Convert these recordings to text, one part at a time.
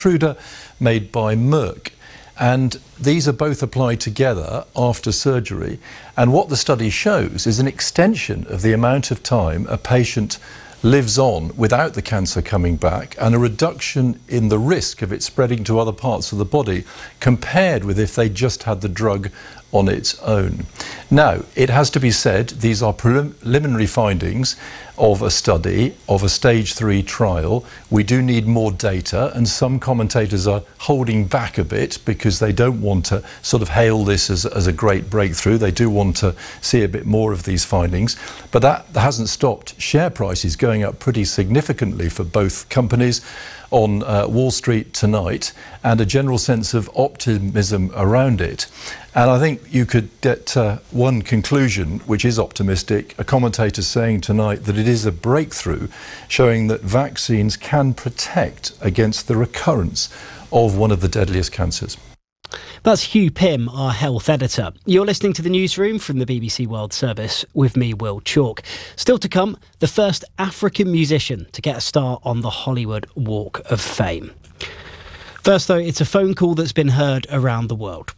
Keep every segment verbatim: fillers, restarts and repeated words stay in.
Keytruda made by Merck. And these are both applied together after surgery. And what the study shows is an extension of the amount of time a patient lives on without the cancer coming back, and a reduction in the risk of it spreading to other parts of the body compared with if they just had the drug on its own. Now, it has to be said, these are preliminary findings of a study, of a stage three trial. We do need more data, and some commentators are holding back a bit because they don't want to sort of hail this as, as a great breakthrough. They do want to see a bit more of these findings. But that hasn't stopped share prices going up pretty significantly for both companies on uh, Wall Street tonight, and a general sense of optimism around it. And I think you could get uh, one conclusion, which is optimistic. A commentator saying tonight that it is a breakthrough, showing that vaccines can protect against the recurrence of one of the deadliest cancers. That's Hugh Pym, our health editor. You're listening to the newsroom from the B B C World Service with me, Will Chalk. Still to come, the first African musician to get a star on the Hollywood Walk of Fame. First, though, it's a phone call that's been heard around the world.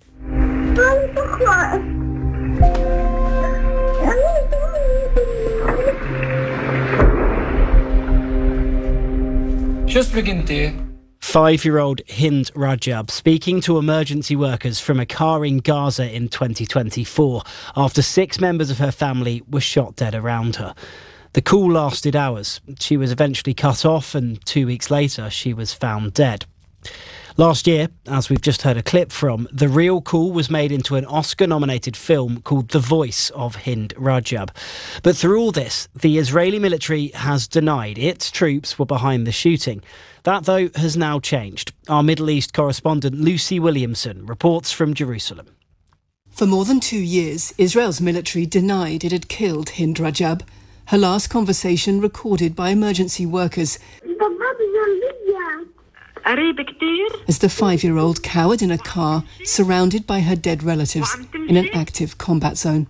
Five-year-old Hind Rajab speaking to emergency workers from a car in Gaza in twenty twenty-four after six members of her family were shot dead around her. The call lasted hours. She was eventually cut off, and two weeks later she was found dead. Last year, as we've just heard a clip from, the real call was made into an Oscar-nominated film called The Voice of Hind Rajab. But through all this, the Israeli military has denied its troops were behind the shooting. That, though, has now changed. Our Middle East correspondent Lucy Williamson reports from Jerusalem. For more than two years, Israel's military denied it had killed Hind Rajab. Her last conversation recorded by emergency workers as the five-year-old cowered in a car surrounded by her dead relatives in an active combat zone.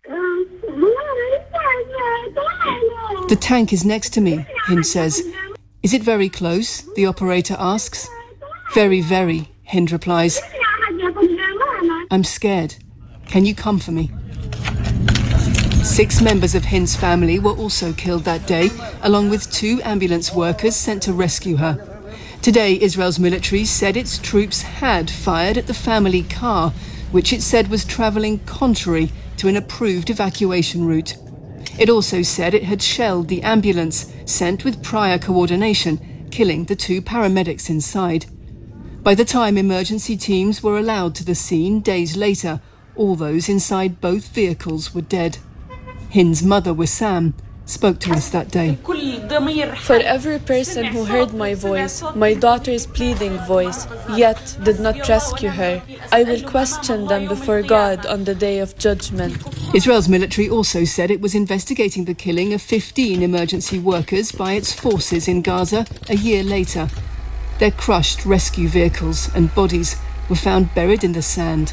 The tank is next to me, Hind says. Is it very close? The operator asks. Very, very, Hind replies. I'm scared. Can you come for me? Six members of Hind's family were also killed that day, along with two ambulance workers sent to rescue her. Today, Israel's military said its troops had fired at the family car, which it said was travelling contrary to an approved evacuation route. It also said it had shelled the ambulance sent with prior coordination, killing the two paramedics inside. By the time emergency teams were allowed to the scene days later, all those inside both vehicles were dead. Hind's mother, Wissam, spoke to us that day. For every person who heard my voice, my daughter's pleading voice, yet did not rescue her, I will question them before God on the day of judgment. Israel's military also said it was investigating the killing of fifteen emergency workers by its forces in Gaza a year later. Their crushed rescue vehicles and bodies were found buried in the sand.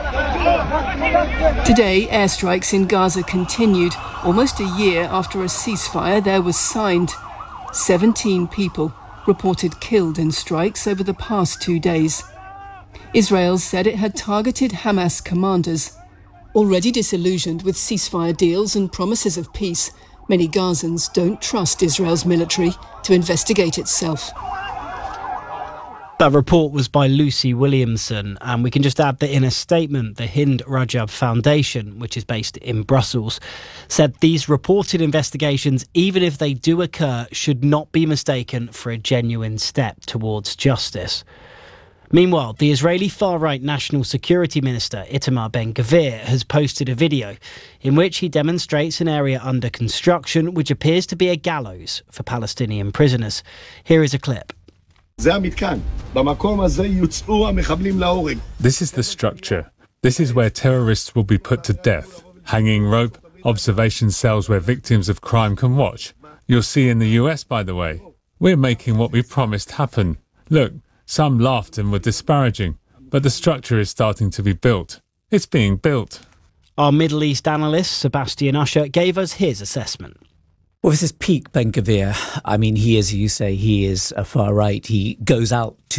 Today, airstrikes in Gaza continued, almost a year after a ceasefire there was signed. Seventeen people reported killed in strikes over the past two days. Israel said it had targeted Hamas commanders. Already disillusioned with ceasefire deals and promises of peace, many Gazans don't trust Israel's military to investigate itself. That report was by Lucy Williamson, and we can just add that in a statement, the Hind Rajab Foundation, which is based in Brussels, said these reported investigations, even if they do occur, should not be mistaken for a genuine step towards justice. Meanwhile, the Israeli far-right National Security Minister, Itamar Ben-Gvir, has posted a video in which he demonstrates an area under construction which appears to be a gallows for Palestinian prisoners. Here is a clip. This is the structure. This is where terrorists will be put to death. Hanging rope, observation cells where victims of crime can watch. You'll see in the U S, by the way. We're making what we promised happen. Look, some laughed and were disparaging, but the structure is starting to be built. It's being built. Our Middle East analyst, Sebastian Usher, gave us his assessment. Well, this is peak Ben Gvir. I mean, he is, you say, he is a far right. He goes out to